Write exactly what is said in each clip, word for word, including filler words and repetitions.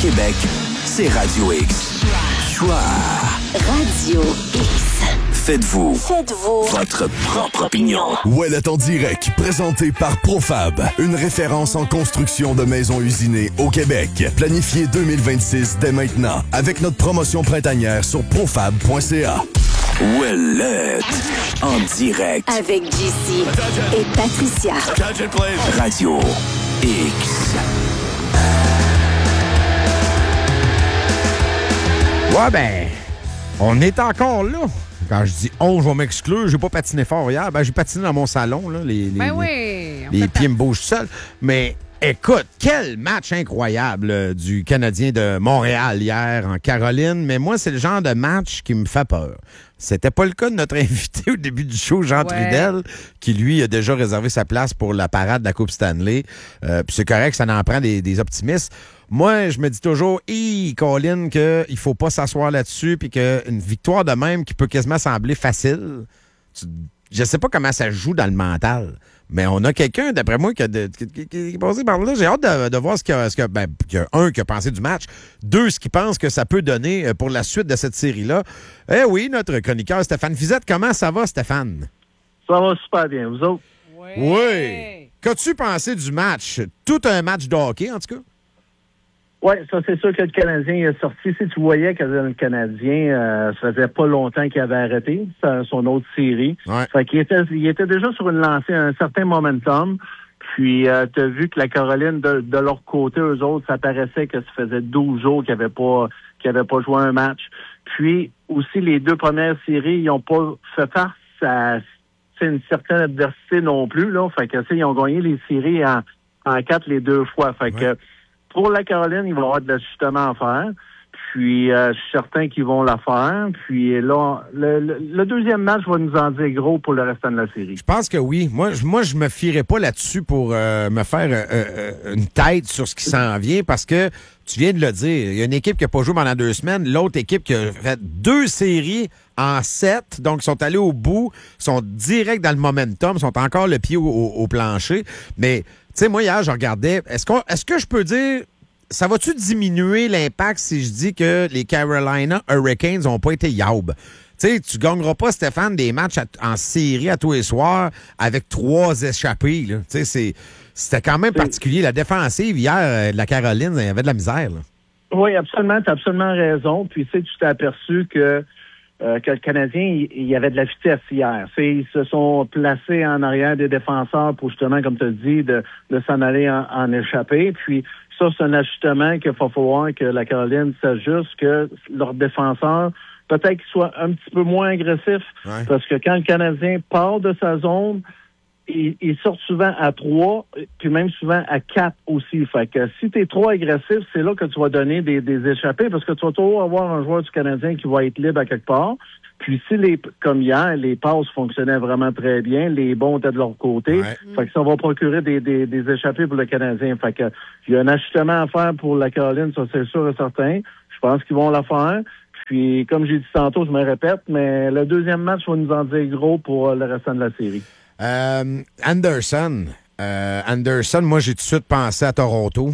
Québec, c'est Radio X. Choix. Radio X. Faites-vous. Faites-vous. Votre propre opinion. Ouellet en direct, présenté par Profab, une référence en construction de maisons usinées au Québec. Planifié deux mille vingt-six dès maintenant, avec notre promotion printanière sur profab point c a. Ouellet en direct. Avec J C et Patricia. Radio X. Ouais, ben, on est encore là. Quand je dis on, je vais m'exclure. J'ai pas patiné fort hier. Ben, j'ai patiné dans mon salon, là. Les, les, ben les, oui. les pieds me bougent seuls. Mais écoute, quel match incroyable euh, du Canadien de Montréal hier en Caroline. Mais moi, c'est le genre de match qui me fait peur. C'était pas le cas de notre invité au début du show, Jean ouais. Trudel, qui, lui, a déjà réservé sa place pour la parade de la Coupe Stanley. Euh, puis c'est correct, ça en prend des, des optimistes. Moi, je me dis toujours, hi, Colin, qu'il faut pas s'asseoir là-dessus, puis qu'une victoire de même qui peut quasiment sembler facile, tu, je sais pas comment ça joue dans le mental, mais on a quelqu'un, d'après moi, qui, a de, qui, qui, qui est passé par là. J'ai hâte de, de voir ce qu'il y a, ce qu'il y a, ben, qu'il y a, un, qui a pensé du match, deux, ce qu'il pense que ça peut donner pour la suite de cette série-là. Eh oui, notre chroniqueur Stéphane Fizette, comment ça va, Stéphane? Ça va super bien, vous autres? Oui. Oui. Qu'as-tu pensé du match? Tout un match de hockey, en tout cas? Oui, ça, c'est sûr que le Canadien est sorti. Si tu voyais que le Canadien, euh, ça faisait pas longtemps qu'il avait arrêté son autre série. Ouais. Fait qu'il était, il était déjà sur une lancée, un certain momentum. Puis, euh, tu as vu que la Caroline, de, de leur côté, eux autres, ça paraissait que ça faisait douze jours qu'ils n'avaient pas, qu'ils avaient pas joué un match. Puis, aussi, les deux premières séries, ils n'ont pas fait face à une certaine adversité non plus, là. Fait que, ils ont gagné les séries en, en quatre les deux fois. Fait ouais. que, pour la Caroline, il va y avoir de l'ajustement à faire. Puis, euh, je suis certain qu'ils vont la faire. Puis là, le, le, le deuxième match va nous en dire gros pour le restant de la série. Je pense que oui. Moi, je, moi, je me fierais pas là-dessus pour euh, me faire euh, euh, une tête sur ce qui s'en vient parce que tu viens de le dire. Il y a une équipe qui n'a pas joué pendant deux semaines. L'autre équipe qui a fait deux séries en sept. Donc, ils sont allés au bout, sont direct dans le momentum, sont encore le pied au, au, au plancher. Mais, tu sais, moi, hier, je regardais. Est-ce, qu'on, est-ce que je peux dire... Ça va-tu diminuer l'impact si je dis que les Carolina Hurricanes n'ont pas été yaub? Tu sais, tu gagneras pas, Stéphane, des matchs à, en série à tous les soirs avec trois échappés. Tu sais, c'est, c'était quand même particulier. La défensive, hier, de la Caroline, il y avait de la misère. Là. Oui, absolument. Tu as absolument raison. Puis, tu sais, tu t'es aperçu que, euh, que le Canadien, il, il y avait de la vitesse hier. Tu sais, ils se sont placés en arrière des défenseurs pour justement, comme tu as dit, de, de s'en aller en, en échapper. Puis, ça, c'est un ajustement qu'il va falloir que la Caroline s'ajuste, que leurs défenseurs, peut-être qu'ils soient un petit peu moins agressifs. Ouais. Parce que quand le Canadien part de sa zone, il, il sort souvent à trois, puis même souvent à quatre aussi. Fait que si tu es trop agressif, c'est là que tu vas donner des, des échappées, parce que tu vas toujours avoir un joueur du Canadien qui va être libre à quelque part. Puis si, les comme hier, les passes fonctionnaient vraiment très bien, les bons étaient de leur côté, ouais. fait que ça va procurer des, des, des échappées pour le Canadien. Fait que il y a un ajustement à faire pour la Caroline, ça c'est sûr et certain. Je pense qu'ils vont la faire. Puis, comme j'ai dit tantôt, je me répète, mais le deuxième match va nous en dire gros pour le restant de la série. Euh, Anderson... Euh, Anderson, moi, j'ai tout de suite pensé à Toronto.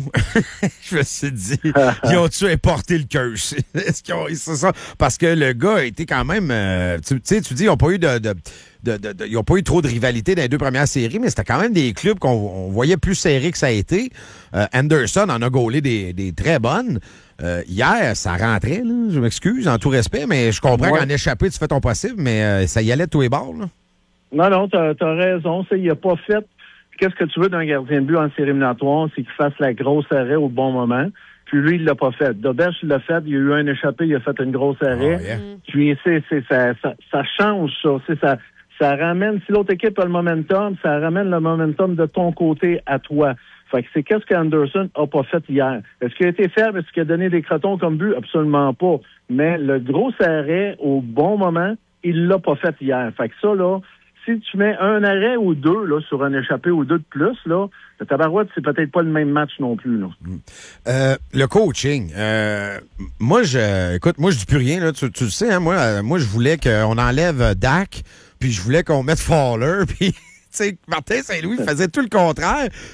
Je me suis dit, ils ont-tu importé le curse? Est-ce qu'ils ont, c'est ça? Parce que le gars a été quand même... Euh, tu sais, tu dis, ils n'ont pas eu de... de, de, de, de ils n'ont pas eu trop de rivalité dans les deux premières séries, mais c'était quand même des clubs qu'on on voyait plus serrés que ça a été. Euh, Anderson en a gaulé des, des très bonnes. Euh, hier, ça rentrait, là, je m'excuse, en tout respect, mais je comprends ouais. qu'en échapper, tu fais ton possible, mais euh, ça y allait de tous les bords. Là. Non, non, t'as, t'as raison. Il n'a pas fait... Qu'est-ce que tu veux d'un gardien de but en série éliminatoire, c'est qu'il fasse la grosse arrêt au bon moment. Puis lui, il l'a pas fait. Doberge, il l'a fait. Il y a eu un échappé, il a fait une grosse arrêt. Oh, yeah. Puis c'est, c'est, ça, ça, ça change ça. C'est, ça. Ça ramène, si l'autre équipe a le momentum, ça ramène le momentum de ton côté à toi. Fait que c'est qu'est-ce qu'Anderson a pas fait hier. Est-ce qu'il a été faible? Est-ce qu'il a donné des crotons comme but? Absolument pas. Mais le gros arrêt au bon moment, il l'a pas fait hier. Fait que ça, là, si tu mets un arrêt ou deux là, sur un échappé ou deux de plus, là, le tabarouette, c'est peut-être pas le même match non plus. Là. Euh, le coaching, euh, moi, je, écoute, moi, je dis plus rien. Là, tu, tu le sais, hein, moi, euh, moi, je voulais qu'on enlève Dak, puis je voulais qu'on mette Fowler, puis tu sais, Martin Saint-Louis faisait tout le contraire.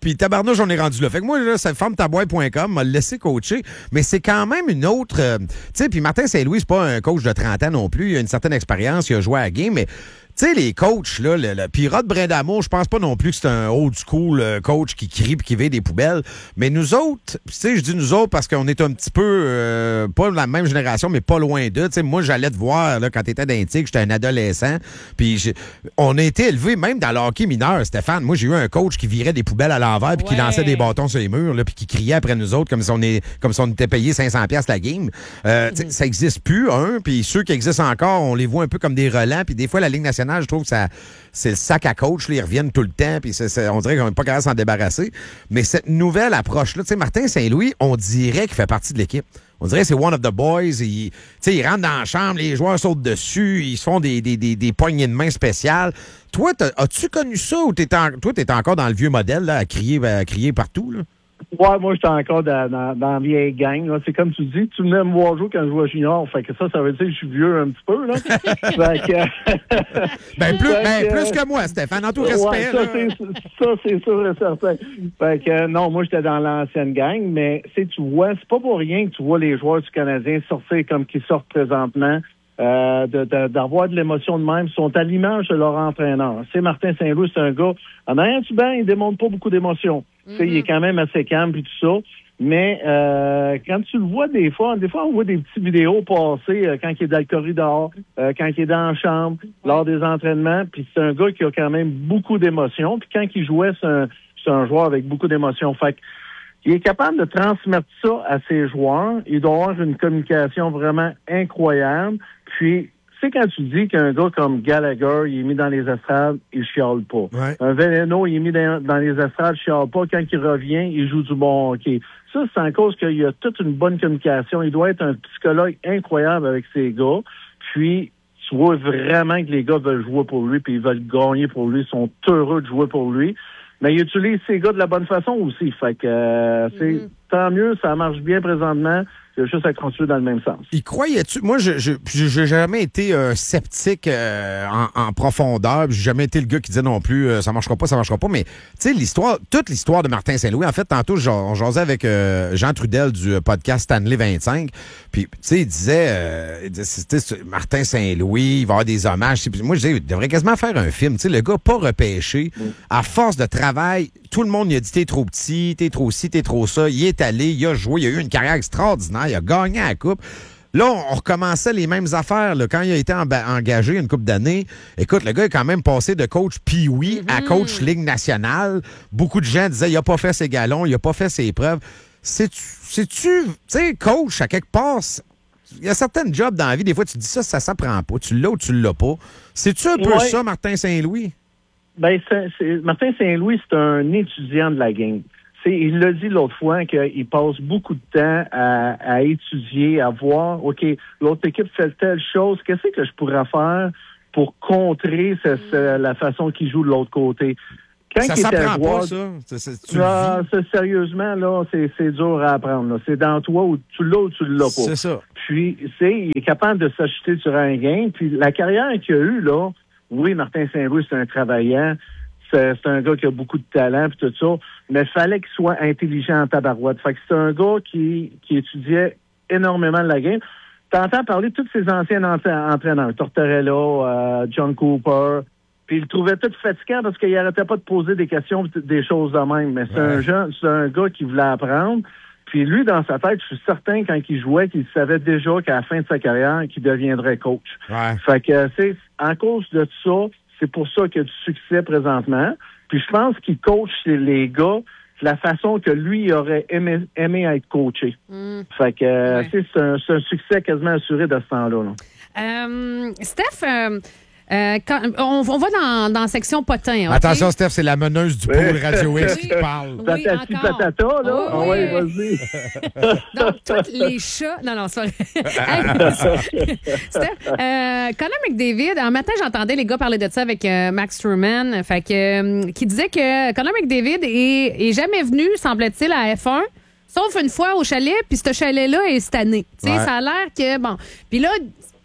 Puis tabarnouche, on est rendu là. Fait que moi, là, c'est ferme ta boîte point com, m'a laissé coacher. Mais c'est quand même une autre... Euh, tu sais, puis Martin Saint-Louis, c'est pas un coach de trente ans non plus. Il a une certaine expérience, il a joué à la game, mais... Tu sais, les coachs, là, le, le Pirate Brindamour, je pense pas non plus que c'est un old school euh, coach qui crie puis qui vide des poubelles. Mais nous autres, tu sais, je dis nous autres parce qu'on est un petit peu, euh, pas de la même génération, mais pas loin d'eux. Tu sais, moi, j'allais te voir, là, quand t'étais dans les Tigres, j'étais un adolescent. Puis on a été élevés même dans le hockey mineur, Stéphane. Moi, j'ai eu un coach qui virait des poubelles à l'envers puis ouais. qui lançait des bâtons sur les murs, là, puis qui criait après nous autres comme si on, est, comme si on était payé cinq cents dollars la game. Euh, mm-hmm. Ça existe plus, un. Puis ceux qui existent encore, on les voit un peu comme des relents. Puis des fois, la Ligue nationale, je trouve que ça... c'est le sac à coach, là, ils reviennent tout le temps, puis c'est, c'est, on dirait qu'on n'est pas capable de s'en débarrasser. Mais cette nouvelle approche-là, tu sais, Martin Saint-Louis, on dirait qu'il fait partie de l'équipe. On dirait que c'est one of the boys. Il, tu sais, il rentre dans la chambre, les joueurs sautent dessus, ils se font des, des, des, des poignées de main spéciales. Toi, as-tu connu ça ou t'es en, toi, t'es encore dans le vieux modèle, là, à crier, à crier partout, là? Ouais, moi, j'étais encore dans, dans, dans la vieille gang. Là. C'est comme tu dis, tu venais me voir jouer quand je jouais à junior. Fait que ça, ça veut dire que je suis vieux un petit peu, là. fait que... ben, plus, fait ben, que... plus que moi, Stéphane, en tout respect. Ouais, ça, c'est, ça, c'est sûr et certain. Fait que, non, moi, j'étais dans l'ancienne gang, mais, tu sais, tu vois, c'est pas pour rien que tu vois les joueurs du Canadien sortir comme qu'ils sortent présentement. Euh, de, de, d'avoir de l'émotion de même, ils sont à l'image de leur entraîneur. C'est Martin Saint-Louis, c'est un gars, en arrière du banc, il démontre pas beaucoup d'émotion. Mm-hmm. Tu sais, il est quand même assez calme et tout ça. Mais euh, quand tu le vois des fois, des fois on voit des petites vidéos passer euh, quand il est dans le corridor, euh, quand il est dans la chambre, lors des entraînements, puis c'est un gars qui a quand même beaucoup d'émotion. Puis quand il jouait, c'est un, c'est un joueur avec beaucoup d'émotion. Fait que il est capable de transmettre ça à ses joueurs. Il doit avoir une communication vraiment incroyable. Puis, tu sais, quand tu dis qu'un gars comme Gallagher, il est mis dans les estrades, il chiale pas. Ouais. Un Veleno, il est mis dans, dans les estrades, il chiale pas. Quand il revient, il joue du bon hockey. Ça, c'est en cause qu'il y a toute une bonne communication. Il doit être un psychologue incroyable avec ses gars. Puis, tu vois vraiment que les gars veulent jouer pour lui, puis ils veulent gagner pour lui, ils sont heureux de jouer pour lui. Mais il utilise ses gars de la bonne façon aussi. Fait que euh, c'est mm-hmm. tant mieux, ça marche bien présentement. C'est juste à continuer dans le même sens. Il croyait-tu? Moi, je je j'ai jamais été euh, sceptique euh, en, en profondeur. J'ai jamais été le gars qui disait non plus euh, ça marchera pas, ça marchera pas. Mais tu sais, l'histoire, toute l'histoire de Martin Saint-Louis. En fait, tantôt, on jasait avec euh, Jean Trudel du podcast Stanley vingt-cinq. Puis, tu sais, il disait, euh, il disait Martin Saint-Louis, il va y avoir des hommages. Moi, je disais, il devrait quasiment faire un film. Tu sais, le gars pas repêché, mm. à force de travail, tout le monde lui a dit t'es trop petit, t'es trop ci, t'es trop ça. Il est allé, il a joué, il a eu une carrière extraordinaire. Il a gagné à la coupe. Là, on, on recommençait les mêmes affaires. Là. Quand il a été en, engagé une couple d'années, écoute, le gars est quand même passé de coach Pee-Wee mm-hmm. à coach Ligue nationale. Beaucoup de gens disaient il a pas fait ses galons, il a pas fait ses preuves. C'est-tu, c'est-tu, tu sais, coach, à quelque part, il y a certains jobs dans la vie, des fois, tu dis ça, ça s'apprend pas. Tu l'as ou tu l'as pas. C'est-tu un peu ouais. ça, Martin Saint-Louis? Ben, c'est, c'est, Martin Saint-Louis, c'est un étudiant de la game. C'est, il l'a dit l'autre fois qu'il passe beaucoup de temps à, à étudier, à voir, OK, l'autre équipe fait telle chose, qu'est-ce que je pourrais faire pour contrer ce, ce, la façon qu'il joue de l'autre côté? Quand ça il s'apprend voir, pas, ça? C'est, c'est, tu là, c'est, sérieusement, là, c'est, c'est dur à apprendre. Là. C'est dans toi où tu l'as ou tu l'as pas. C'est ça. Puis, c'est, il est capable de s'acheter sur un gain. Puis, la carrière qu'il a eue, là, oui, Martin Saint-Louis, c'est un travaillant. C'est, c'est un gars qui a beaucoup de talent puis tout ça, mais il fallait qu'il soit intelligent en tabarouette. Fait que c'est un gars qui, qui étudiait énormément de la game. T'entends parler de tous ces anciens entraîneurs, Tortorella, euh, John Cooper, puis il le trouvait tout fatigant parce qu'il arrêtait pas de poser des questions, des choses de même. Mais c'est ouais. un jeune, c'est un gars qui voulait apprendre. Puis lui, dans sa tête, je suis certain, quand il jouait, qu'il savait déjà qu'à la fin de sa carrière, qu'il deviendrait coach. Ouais. Fait que, c'est en cause de ça, c'est pour ça qu'il y a du succès présentement. Puis je pense qu'il coach les gars de la façon que lui il aurait aimé, aimé être coaché. Mm. Fait que ouais. c'est, un, c'est un succès quasiment assuré de ce temps-là. Là. Euh, Steph, euh, euh, quand, on, on va dans, dans la section potin. Okay? Attention, Steph, c'est la meneuse du pôle Radio X qui parle. Oui, Tatati patata, là. Ah oh, oui, vas-y. Donc, tous les chats... Non, non, c'est pas Steph, euh, Connor McDavid, un matin, j'entendais les gars parler de ça avec euh, Max Truman, fait que, euh, qui disait que Connor McDavid est, est jamais venu, semble-t-il, à F un, sauf une fois au chalet, puis ce chalet-là est cette année. Ouais. Ça a l'air que... Bon. Puis là...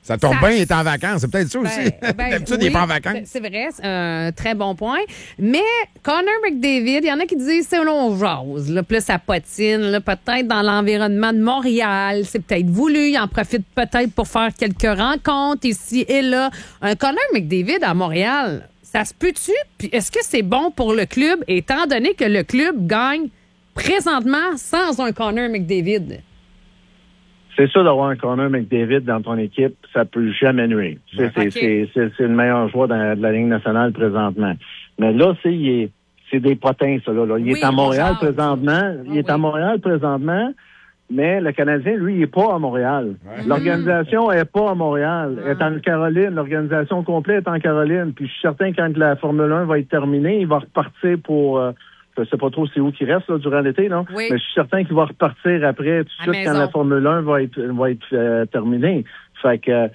Ça tombe Ça- bien, il est en vacances. C'est peut-être ça aussi. Ben, ben, D'habitude, il oui, n'est pas en c'est- vacances. C'est vrai, c'est un très bon point. Mais Connor McDavid, il y en a qui disent c'est long jase, là, plus à potine, là, peut-être dans l'environnement de Montréal. C'est peut-être voulu. Il en profite peut-être pour faire quelques rencontres ici et là. Un Connor McDavid à Montréal, ça se peut-tu? Puis est-ce que c'est bon pour le club, étant donné que le club gagne présentement sans un Connor McDavid? C'est sûr d'avoir un Connor McDavid dans ton équipe, ça peut jamais nuire. C'est, c'est, OK. c'est, c'est, c'est le meilleur joueur dans- de la Ligue nationale présentement. Mais là, c'est, il est, c'est des potins, ça, là. là. Il Oui, est à Montréal on jase. présentement. Il Ah est à oui. Montréal présentement, mais le Canadien, lui, il est pas à Montréal. L'organisation est pas à Montréal. Elle est en Caroline. L'organisation complète est en Caroline. Puis je suis certain que quand la Formule un va être terminée, il va repartir pour... Euh, je sais pas trop c'est où qu'il reste là, durant l'été, non? Oui. Mais je suis certain qu'il va repartir après, tout À de suite, quand maison. la Formule un va être, va être euh, terminée. Fait que,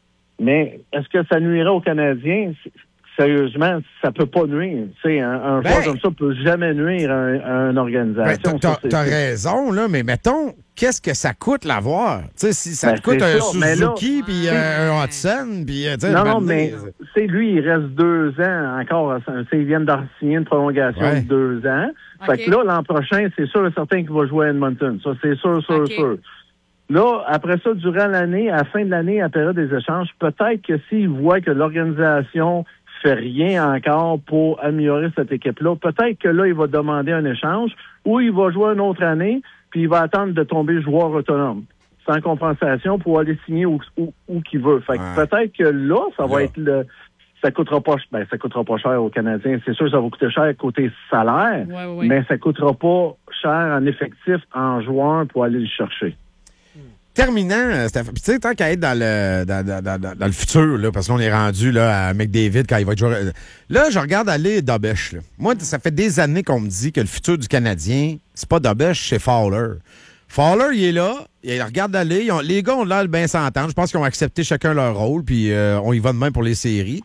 mais est-ce que ça nuirait aux Canadiens? C'est- Sérieusement, ça peut pas nuire. Tu sais, un, un Ben- joueur comme ça peut jamais nuire à, un- à une Ben, organisation. t'as, Ça, c'est- t'as c'est- raison, là, mais mettons, qu'est-ce que ça coûte l'avoir? Tu sais, si ça Ben, te coûte c'est un ça, mais là- Suzuki, puis euh, un Hudson, puis... euh, tu sais, Non, un non, moment mais donné, tu sais, lui, il reste deux ans encore. Tu sais, ils viennent de signer une prolongation Ouais. de deux ans. Fait OK. que là, l'an prochain, c'est sûr et certain qu'il va jouer à Edmonton. Ça, c'est sûr, sûr, OK. sûr. Là, après ça, durant l'année, à la fin de l'année, à la période des échanges, peut-être que s'il voit que l'organisation fait rien encore pour améliorer cette équipe-là, peut-être que là, il va demander un échange ou il va jouer une autre année, puis il va attendre de tomber joueur autonome, sans compensation, pour aller signer où, où, où qu'il veut. Fait que Ouais. peut-être que là, ça va Là. être le... Ça coûtera pas, ben, ça coûtera pas cher aux Canadiens. C'est sûr que ça va coûter cher côté salaire, Ouais, ouais. mais ça coûtera pas cher en effectif, en joueur pour aller le chercher. Terminant, euh, Steph- puis tu sais, tant qu'à être dans le, dans, dans- dans- dans le futur, là, parce qu'on est rendu là, à McDavid quand il va être joueur. euh, Là, je regarde aller Dobesch. là. Moi, ça fait des années qu'on me dit que le futur du Canadien, c'est pas Dobesch, c'est Fowler. Fowler, il est là, il regarde aller. ils ont- les gars ont l'air de bien s'entendre. Je pense qu'ils ont accepté chacun leur rôle, puis euh, on y va de même pour les séries.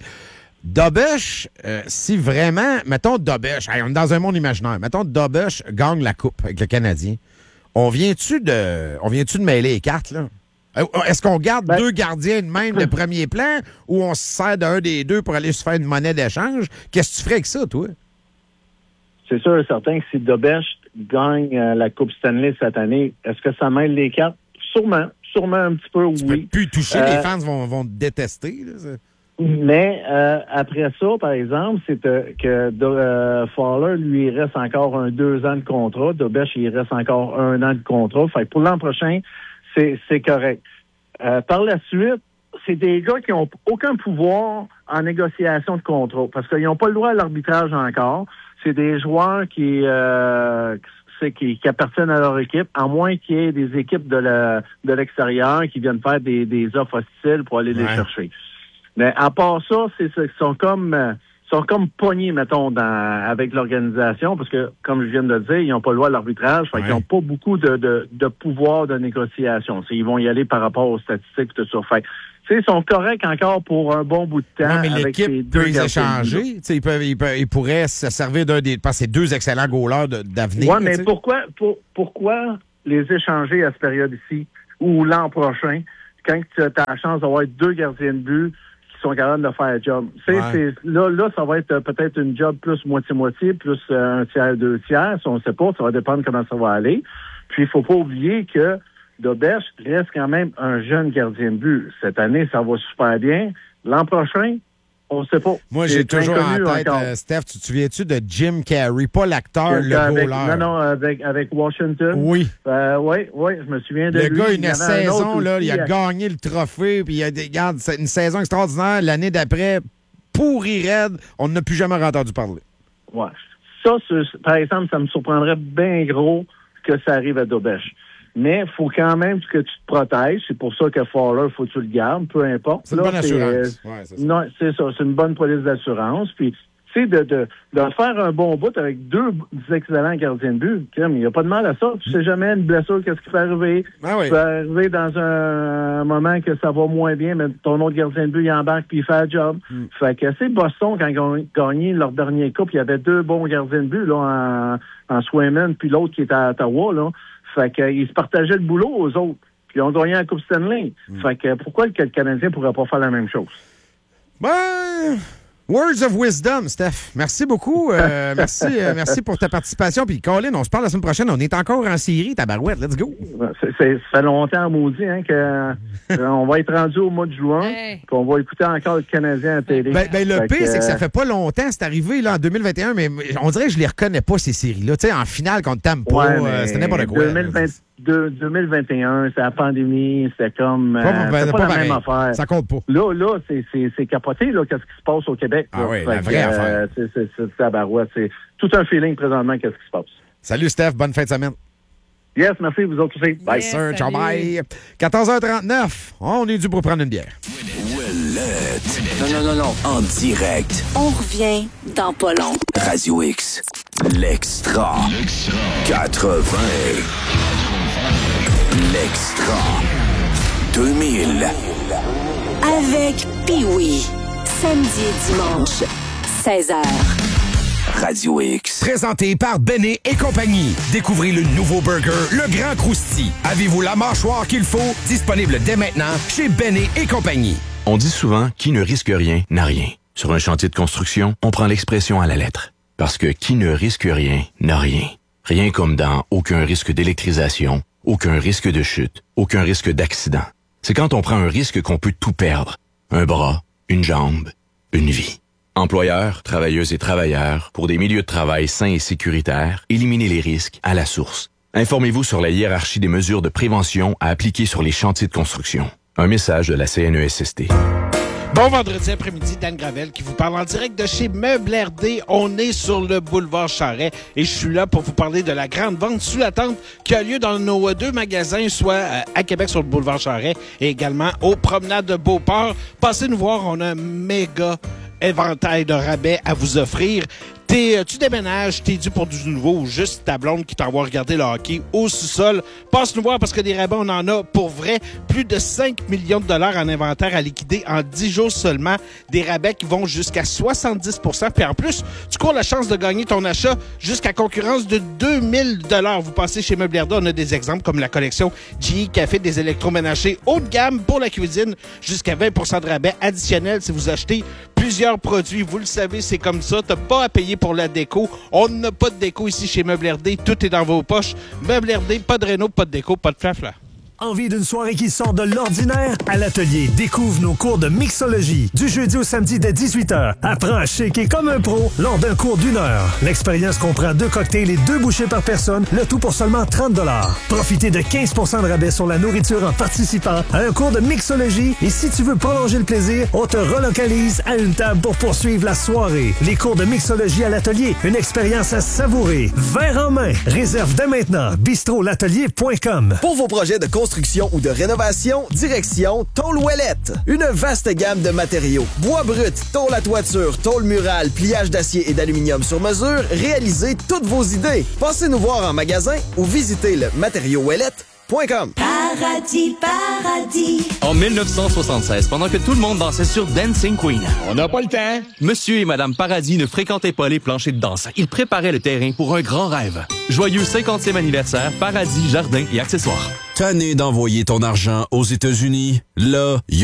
Dobesch, euh, si vraiment, mettons Dobesch, hey, on est dans un monde imaginaire, mettons Dobesch gagne la coupe avec le Canadien. On vient-tu de, on vient-tu de mêler les cartes, là? Euh, Est-ce qu'on garde Ben- deux gardiens de même de premier plan ou on se sert d'un des deux pour aller se faire une monnaie d'échange? Qu'est-ce que tu ferais avec ça, toi? C'est sûr et certain que si Dobesch gagne euh, la Coupe Stanley cette année, est-ce que ça mêle les cartes? Sûrement. Sûrement un petit peu, Tu peux oui. plus y toucher, Euh, les fans vont, vont te détester. Là, ça. Mais euh, après ça, par exemple, c'est euh, que de, euh, Fowler, lui, il reste encore un deux ans de contrat. Dobesch, il reste encore un an de contrat. Fait que pour l'an prochain, c'est, c'est correct. Euh, par la suite, c'est des gars qui n'ont aucun pouvoir en négociation de contrat parce qu'ils n'ont pas le droit à l'arbitrage encore. C'est des joueurs qui, euh, c'est, qui, qui appartiennent à leur équipe, à moins qu'il y ait des équipes de, la, de l'extérieur qui viennent faire des, des offres hostiles pour aller les Ouais. chercher. Mais à part ça, c'est ça, ils sont comme euh, sont comme pognés, mettons, dans, avec l'organisation, parce que, comme je viens de le dire, ils n'ont pas le droit à l'arbitrage, fait Ouais. qu'ils n'ont pas beaucoup de, de, de pouvoir de négociation. C'est, ils vont y aller par rapport aux statistiques et tout ça. Fait que, tu sais, ils sont corrects encore pour un bon bout de temps. Ouais, mais avec ces l'équipe deux peut les gardiens de but. échanger. Tu sais, Ils, peuvent, ils, peuvent- ils pourraient se servir d'un des. Parce que c'est deux excellents goalers de- d'avenir. Ouais, là, mais tu sais. pourquoi, pour, pourquoi les échanger à cette période-ci ou l'an prochain, quand tu as la chance d'avoir deux gardiens de but qui sont capables de faire le job? Tu sais, Ouais. c'est, là, là, ça va être euh, peut-être une job plus moitié-moitié, plus euh, un tiers, deux tiers. Ça, on ne sait pas. Ça va dépendre comment ça va aller. Puis, il faut pas oublier que Dobesch reste quand même un jeune gardien de but. Cette année, ça va super bien. L'an prochain, on ne sait pas. Moi, C'est j'ai toujours en inconnu tête, encore. euh, Steph, tu te souviens-tu de Jim Carrey? Pas l'acteur, le Avec- goaler. non, non, avec, avec Washington. Oui. Euh, oui, oui, je me souviens de Le lui. gars, Il une y avait un saison, autre là, aussi, il a à- gagné le trophée, puis il a des, regarde, c'est une saison extraordinaire. L'année d'après, pourri raide, on n'a plus jamais entendu parler. Ouais. Ça, c'est- par exemple, ça me surprendrait bien gros que ça arrive à Dobesch. Mais il faut quand même que tu te protèges. C'est pour ça que Fowler, faut que tu le gardes, peu importe. C'est une Là, bonne c'est, assurance. euh, Ouais, c'est ça. non, c'est ça. C'est une bonne police d'assurance. Puis, tu sais, de, de, de faire un bon bout avec deux excellents gardiens de but, il n'y a pas de mal à ça. Tu sais jamais une blessure, qu'est-ce qui peut arriver. Ah oui. Tu peux arriver dans un moment que ça va moins bien, mais ton autre gardien de but, il embarque puis il fait le job. Mm. Fait que c'est Boston, quand ils ont gagné leur dernier coupe, il y avait deux bons gardiens de but, là, en, en Swayman, puis l'autre qui était à Ottawa, là. Fait qu'ils se partageaient le boulot aux autres. puis ils ont gagné la Coupe Stanley. Mm. Fait que pourquoi que le Canadien pourrait pas faire la même chose? Ben, words of wisdom, Steph. Merci beaucoup. Euh, merci, euh, merci pour ta participation. Puis, Colin, on se parle la semaine prochaine. On est encore en série, tabarouette. Let's go. C'est, c'est, ça fait longtemps, maudit, hein, qu'on va être rendu au mois de juin, Hey. qu'on va écouter encore le Canadien à la télé. Ben, ben, le Fait pire, que, c'est que ça fait pas longtemps. C'est arrivé là, en deux mille vingt et un, mais on dirait que je les reconnais pas, ces séries-là. Tu sais, en finale contre Tampa, ouais, euh, c'était n'importe quoi. deux mille vingt-deux, deux mille vingt et un, c'est la pandémie, c'était comme... Pas, euh, ben, c'était pas pas, la pareil. même affaire. Ça compte pas. Là, là, c'est, c'est, c'est capoté, là, qu'est-ce qui se passe au Québec. Ah là. oui, Fait la que, vraie affaire. euh, c'est, c'est, c'est, c'est, tabarouette. C'est tout un feeling présentement, qu'est-ce qui se passe. Salut, Steph. Bonne fin de semaine. Yes, merci, vous autres aussi. Bye. Yes, Sir, ciao, salut. bye. quatorze heures trente-neuf. On est dû pour prendre une bière. Ouellette. Non, non, non, non. En direct. On revient dans pas long. Radio X. L'Extra. quatre-vingts. L'Extra. deux mille. Avec Pee-Wee. Samedi et dimanche, seize heures. Radio X. Présenté par Béné et compagnie. Découvrez le nouveau burger, le Grand Crousty. Avez-vous la mâchoire qu'il faut? Disponible dès maintenant chez Béné et compagnie. On dit souvent « qui ne risque rien n'a rien ». Sur un chantier de construction, on prend l'expression à la lettre. Parce que qui ne risque rien n'a rien. Rien comme dans aucun risque d'électrisation, aucun risque de chute, aucun risque d'accident. C'est quand on prend un risque qu'on peut tout perdre. Un bras, une jambe, une vie. Employeurs, travailleuses et travailleurs, pour des milieux de travail sains et sécuritaires, éliminez les risques à la source. Informez-vous sur la hiérarchie des mesures de prévention à appliquer sur les chantiers de construction. Un message de la C N E S S T. Bon vendredi après-midi, Dan Gravel qui vous parle en direct de chez Meubles R D. On est sur le boulevard Charret et je suis là pour vous parler de la grande vente sous la tente qui a lieu dans nos deux magasins, soit à Québec sur le boulevard Charret et également aux promenades de Beauport. Passez nous voir, on a un méga éventail de rabais à vous offrir. T'es, tu déménages, t'es dû pour du nouveau ou juste ta blonde qui t'envoie regarder le hockey au sous-sol. Passe nous voir parce que des rabais, on en a pour vrai. Plus de cinq millions de dollars en inventaire à liquider en dix jours seulement. Des rabais qui vont jusqu'à soixante-dix pour cent. Puis en plus, tu cours la chance de gagner ton achat jusqu'à concurrence de deux mille dollars. Vous passez chez Meubles R D, on a des exemples comme la collection G E Café, des électroménagers haut de gamme pour la cuisine, jusqu'à vingt pour cent de rabais additionnel si vous achetez plusieurs produits. Vous le savez, c'est comme ça. T'as pas à payer pour la déco. On n'a pas de déco ici chez Meubles R D. Tout est dans vos poches. Meubles R D, pas de réno, pas de déco, pas de flafla. Envie d'une soirée qui sort de l'ordinaire? À l'atelier, découvre nos cours de mixologie. Du jeudi au samedi dès dix-huit heures. Apprends à shaker comme un pro lors d'un cours d'une heure. L'expérience comprend deux cocktails et deux bouchées par personne, le tout pour seulement trente dollars. Profitez de quinze pour cent de rabais sur la nourriture en participant à un cours de mixologie. Et si tu veux prolonger le plaisir, on te relocalise à une table pour poursuivre la soirée. Les cours de mixologie à l'atelier, une expérience à savourer. Verre en main. Réserve dès maintenant. bistrot l'atelier point com. Pour vos projets de construction ou de rénovation, direction Tôle Ouellette. Une vaste gamme de matériaux. Bois brut, tôle à toiture, tôle murale, pliage d'acier et d'aluminium sur mesure, réalisez toutes vos idées. Passez nous voir en magasin ou visitez le matériau ouellette point com. Paradis, paradis. En dix-neuf cent soixante-seize, pendant que tout le monde dansait sur Dancing Queen, on n'a pas le temps. Monsieur et Madame Paradis ne fréquentaient pas les planchers de danse. Ils préparaient le terrain pour un grand rêve. Joyeux cinquantième anniversaire, Paradis, jardins et accessoires. Tanné d'envoyer ton argent aux États-Unis? Là, y